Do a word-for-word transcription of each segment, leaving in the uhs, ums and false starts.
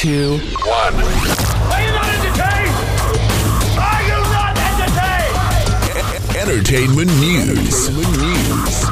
two, one. Are you not entertained? Are you not entertained? Entertainment news. Entertainment news.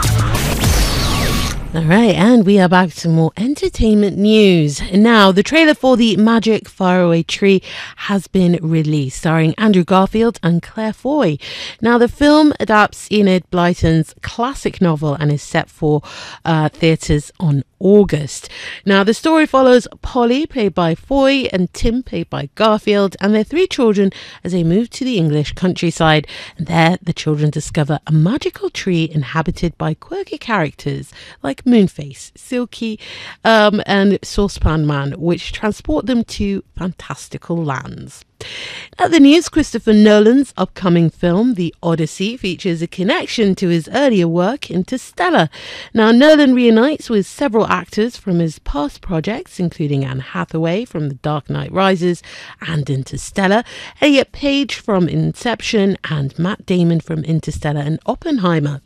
All right, and we are back to more entertainment news. Now, the trailer for The Magic Faraway Tree has been released, starring Andrew Garfield and Claire Foy. Now, the film adapts Enid Blyton's classic novel and is set for uh, theatres on August. Now, the story follows Polly, played by Foy, and Tim, played by Garfield, and their three children as they move to the English countryside. And there, the children discover a magical tree inhabited by quirky characters like Moonface, Silky, um, and Saucepan Man, which transport them to fantastical lands. At the news, Christopher Nolan's upcoming film, The Odyssey, features a connection to his earlier work, Interstellar. Now, Nolan reunites with several actors from his past projects, including Anne Hathaway from The Dark Knight Rises and Interstellar, Elliot Page from Inception, and Matt Damon from Interstellar and Oppenheimer.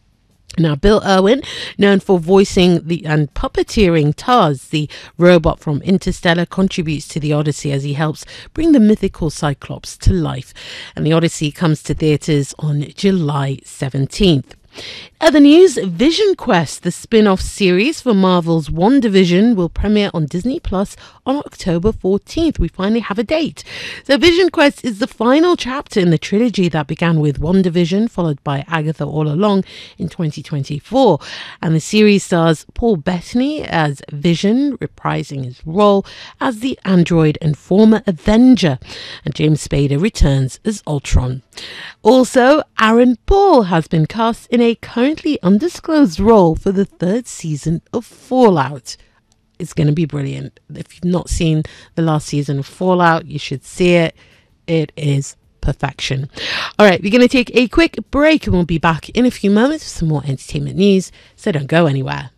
Now, Bill Irwin, known for voicing the and puppeteering Taz, the robot from Interstellar, contributes to The Odyssey as he helps bring the mythical Cyclops to life. And The Odyssey comes to theatres on July seventeenth. Other news, Vision Quest, the spin-off series for Marvel's WandaVision, will premiere on Disney Plus on October fourteenth. We finally have a date. So Vision Quest is the final chapter in the trilogy that began with WandaVision, followed by Agatha All Along in twenty twenty-four. And the series stars Paul Bettany as Vision, reprising his role as the android and former Avenger. And James Spader returns as Ultron. Also, Aaron Paul has been cast in a currently undisclosed role for the third season of Fallout. It's going to be brilliant. If you've not seen the last season of Fallout, you should see it. It is perfection. All right, we're going to take a quick break and we'll be back in a few moments with some more entertainment news, so don't go anywhere.